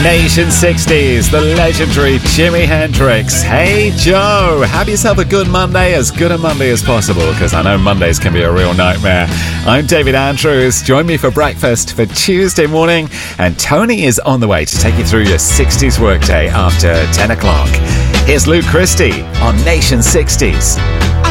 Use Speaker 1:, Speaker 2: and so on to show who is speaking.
Speaker 1: Nation 60s, the legendary Jimi Hendrix. Hey Joe, have yourself a good Monday, as good a Monday as possible, because I know Mondays can be a real nightmare. I'm David Andrews. Join me for breakfast for Tuesday morning, and Tony is on the way to take you through your 60s workday after 10 o'clock. Here's Luke Christie on Nation 60s.
Speaker 2: I